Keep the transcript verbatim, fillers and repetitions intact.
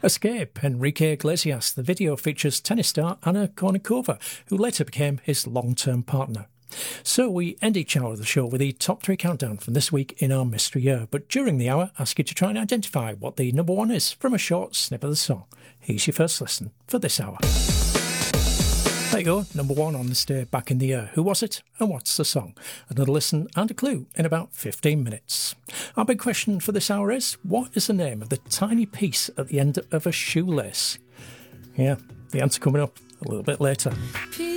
Escape, Enrique Iglesias. The video features tennis star Anna Kournikova, who later became his long-term partner. So we end each hour of the show with the top three countdown from this week in our mystery year. But during the hour, ask you to try and identify what the number one is from a short snip of the song. Here's your first listen for this hour. There you go, number one on this day back in the year. Who was it and what's the song? Another listen and a clue in about fifteen minutes. Our big question for this hour is, what is the name of the tiny piece at the end of a shoelace? Yeah, the answer coming up a little bit later.